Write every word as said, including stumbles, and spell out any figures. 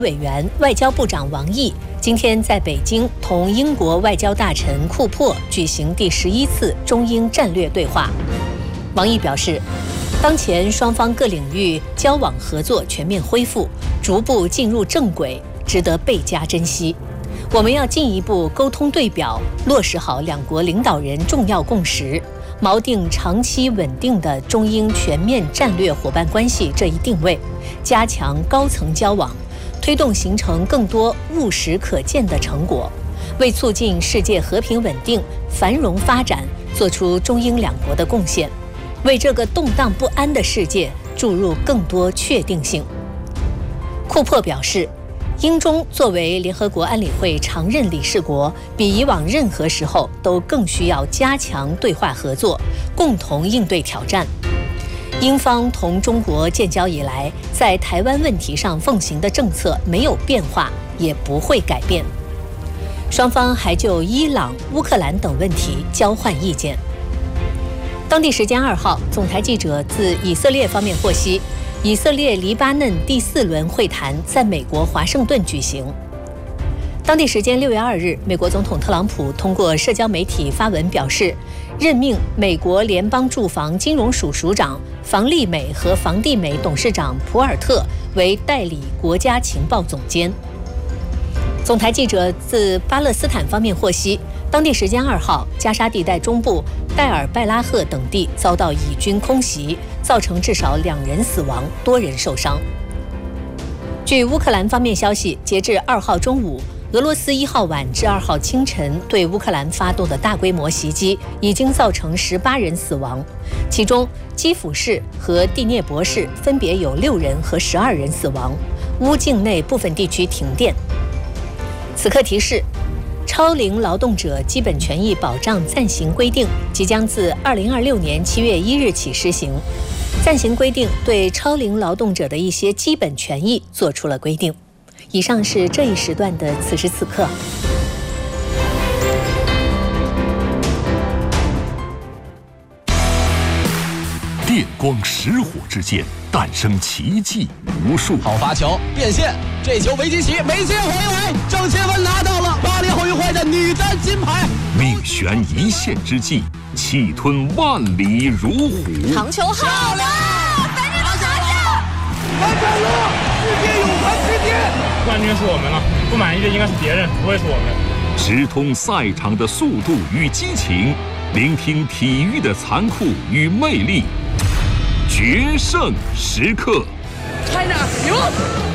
委员、外交部长王毅今天在北京同英国外交大臣库珀举行第十一次中英战略对话。王毅表示，当前双方各领域交往合作全面恢复，逐步进入正轨，值得倍加珍惜。我们要进一步沟通对表，落实好两国领导人重要共识，锚定长期稳定的中英全面战略伙伴关系这一定位，加强高层交往，推动形成更多务实可见的成果，为促进世界和平稳定、繁荣发展做出中英两国的贡献，为这个动荡不安的世界注入更多确定性。库珀表示，英中作为联合国安理会常任理事国，比以往任何时候都更需要加强对话合作，共同应对挑战。英方同中国建交以来，在台湾问题上奉行的政策没有变化，也不会改变。双方还就伊朗、乌克兰等问题交换意见。当地时间二号，总台记者自以色列方面获悉，以色列黎巴嫩第四轮会谈在美国华盛顿举行。当地时间六月二日，美国总统特朗普通过社交媒体发文表示，任命美国联邦住房金融署署长房利美和房地美董事长普尔特为代理国家情报总监。总台记者自巴勒斯坦方面获悉，当地时间二号，加沙地带中部戴尔拜拉赫等地遭到以军空袭，造成至少两人死亡，多人受伤。据乌克兰方面消息，截至二号中午，俄罗斯一号晚至二号清晨对乌克兰发动的大规模袭击，已经造成十八人死亡，其中基辅市和第聂伯市分别有六人和十二人死亡，乌境内部分地区停电。此刻提示，超龄劳动者基本权益保障暂行规定即将自二零二六年七月一日起施行。暂行规定对超龄劳动者的一些基本权益做出了规定。以上是这一时段的此时此刻。 电光石火之间诞生奇迹无数。 好发球变线，这球没接起，没接回来，郑钦文拿到了巴黎奥运会的女单金牌。 命悬一线之际，气吞万里如虎。 长球好了，反正都拿下， 完成了世界泳坛之巅。 冠军是我们了，不满意的应该是别人，不会是我们。 直通赛场的速度与激情，聆听体育的残酷与魅力。决胜时刻 ，China 赢。